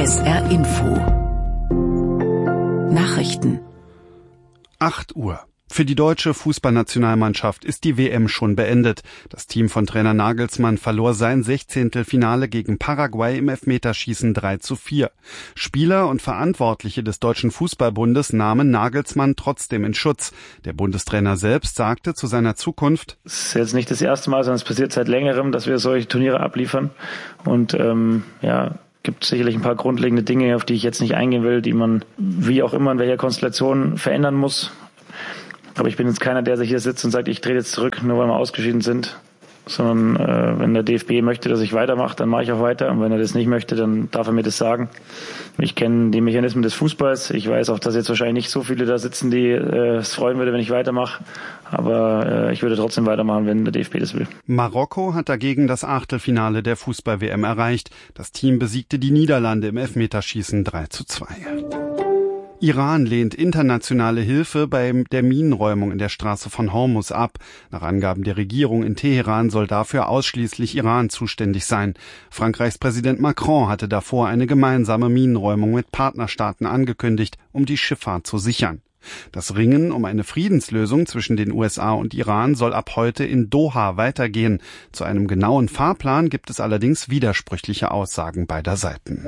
SR Info. Nachrichten. 8 Uhr. Für die deutsche Fußballnationalmannschaft ist die WM schon beendet. Das Team von Trainer Nagelsmann verlor sein 16. Finale gegen Paraguay im Elfmeterschießen 3:4. Spieler und Verantwortliche des Deutschen Fußballbundes nahmen Nagelsmann trotzdem in Schutz. Der Bundestrainer selbst sagte zu seiner Zukunft: Es ist jetzt nicht das erste Mal, sondern es passiert seit längerem, dass wir solche Turniere abliefern. Und gibt sicherlich ein paar grundlegende Dinge, auf die ich jetzt nicht eingehen will, die man wie auch immer in welcher Konstellation verändern muss. Aber ich bin jetzt keiner, der sich hier sitzt und sagt, ich drehe jetzt zurück, nur weil wir ausgeschieden sind. Sondern wenn der DFB möchte, dass ich weitermache, dann mache ich auch weiter. Und wenn er das nicht möchte, dann darf er mir das sagen. Ich kenne die Mechanismen des Fußballs. Ich weiß auch, dass jetzt wahrscheinlich nicht so viele da sitzen, die es freuen würde, wenn ich weitermache. Aber ich würde trotzdem weitermachen, wenn der DFB das will. Marokko hat dagegen das Achtelfinale der Fußball-WM erreicht. Das Team besiegte die Niederlande im Elfmeterschießen 3:2. Iran lehnt internationale Hilfe bei der Minenräumung in der Straße von Hormuz ab. Nach Angaben der Regierung in Teheran soll dafür ausschließlich Iran zuständig sein. Frankreichs Präsident Macron hatte davor eine gemeinsame Minenräumung mit Partnerstaaten angekündigt, um die Schifffahrt zu sichern. Das Ringen um eine Friedenslösung zwischen den USA und Iran soll ab heute in Doha weitergehen. Zu einem genauen Fahrplan gibt es allerdings widersprüchliche Aussagen beider Seiten.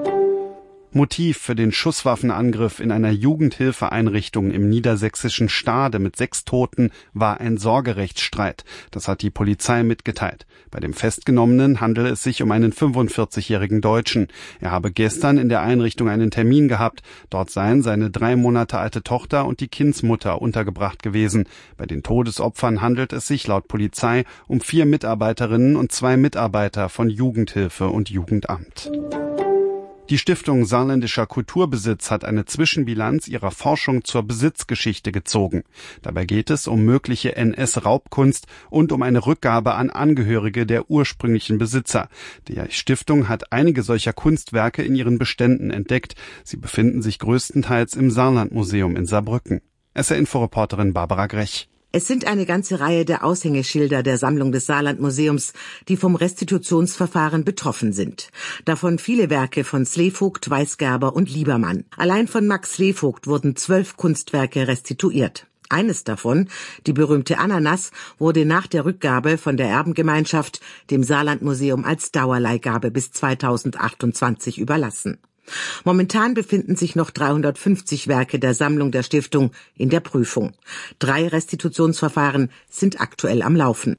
Motiv für den Schusswaffenangriff in einer Jugendhilfeeinrichtung im niedersächsischen Stade mit 6 Toten war ein Sorgerechtsstreit. Das hat die Polizei mitgeteilt. Bei dem Festgenommenen handele es sich um einen 45-jährigen Deutschen. Er habe gestern in der Einrichtung einen Termin gehabt. Dort seien seine 3 Monate alte Tochter und die Kindsmutter untergebracht gewesen. Bei den Todesopfern handelt es sich laut Polizei um 4 Mitarbeiterinnen und 2 Mitarbeiter von Jugendhilfe und Jugendamt. Die Stiftung Saarländischer Kulturbesitz hat eine Zwischenbilanz ihrer Forschung zur Besitzgeschichte gezogen. Dabei geht es um mögliche NS-Raubkunst und um eine Rückgabe an Angehörige der ursprünglichen Besitzer. Die Stiftung hat einige solcher Kunstwerke in ihren Beständen entdeckt. Sie befinden sich größtenteils im Saarlandmuseum in Saarbrücken. SR-Info-Reporterin Barbara Grech. Es sind eine ganze Reihe der Aushängeschilder der Sammlung des Saarlandmuseums, die vom Restitutionsverfahren betroffen sind. Davon viele Werke von Slevogt, Weisgerber und Liebermann. Allein von Max Slevogt wurden 12 Kunstwerke restituiert. Eines davon, die berühmte Ananas, wurde nach der Rückgabe von der Erbengemeinschaft dem Saarlandmuseum als Dauerleihgabe bis 2028 überlassen. Momentan befinden sich noch 350 Werke der Sammlung der Stiftung in der Prüfung. 3 Restitutionsverfahren sind aktuell am Laufen.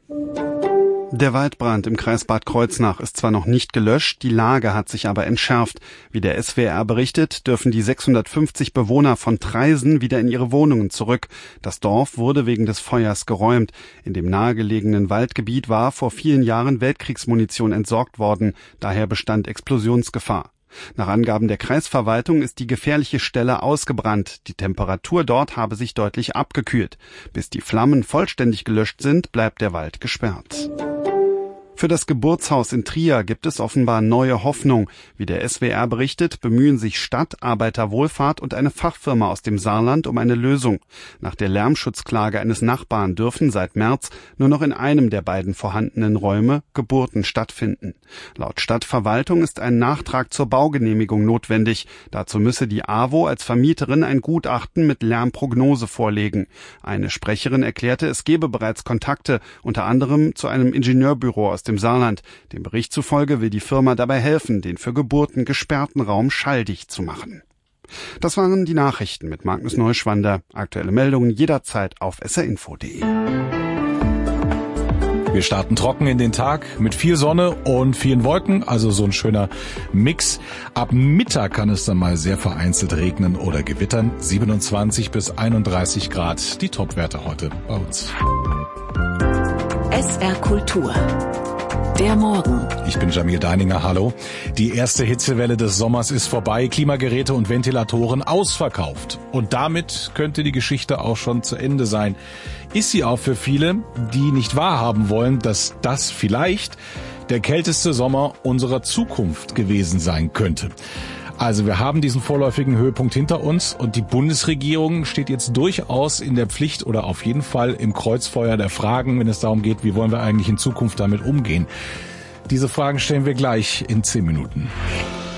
Der Waldbrand im Kreis Bad Kreuznach ist zwar noch nicht gelöscht, die Lage hat sich aber entschärft. Wie der SWR berichtet, dürfen die 650 Bewohner von Traisen wieder in ihre Wohnungen zurück. Das Dorf wurde wegen des Feuers geräumt. In dem nahegelegenen Waldgebiet war vor vielen Jahren Weltkriegsmunition entsorgt worden. Daher bestand Explosionsgefahr. Nach Angaben der Kreisverwaltung ist die gefährliche Stelle ausgebrannt. Die Temperatur dort habe sich deutlich abgekühlt. Bis die Flammen vollständig gelöscht sind, bleibt der Wald gesperrt. Für das Geburtshaus in Trier gibt es offenbar neue Hoffnung. Wie der SWR berichtet, bemühen sich Stadt, Arbeiterwohlfahrt und eine Fachfirma aus dem Saarland um eine Lösung. Nach der Lärmschutzklage eines Nachbarn dürfen seit März nur noch in einem der beiden vorhandenen Räume Geburten stattfinden. Laut Stadtverwaltung ist ein Nachtrag zur Baugenehmigung notwendig. Dazu müsse die AWO als Vermieterin ein Gutachten mit Lärmprognose vorlegen. Eine Sprecherin erklärte, es gebe bereits Kontakte, unter anderem zu einem Ingenieurbüro aus dem Saarland. Dem Bericht zufolge will die Firma dabei helfen, den für Geburten gesperrten Raum schalldicht zu machen. Das waren die Nachrichten mit Magnus Neuschwander. Aktuelle Meldungen jederzeit auf srinfo.de. Wir starten trocken in den Tag mit viel Sonne und vielen Wolken, also so ein schöner Mix. Ab Mittag kann es dann mal sehr vereinzelt regnen oder gewittern. 27 bis 31 Grad, die Topwerte heute bei uns. SR Kultur. Der Morgen. Ich bin Jamil Deininger, hallo. Die erste Hitzewelle des Sommers ist vorbei, Klimageräte und Ventilatoren ausverkauft. Und damit könnte die Geschichte auch schon zu Ende sein. Ist sie auch für viele, die nicht wahrhaben wollen, dass das vielleicht der kälteste Sommer unserer Zukunft gewesen sein könnte. Also wir haben diesen vorläufigen Höhepunkt hinter uns und die Bundesregierung steht jetzt durchaus in der Pflicht oder auf jeden Fall im Kreuzfeuer der Fragen, wenn es darum geht, wie wollen wir eigentlich in Zukunft damit umgehen. Diese Fragen stellen wir gleich in 10 Minuten.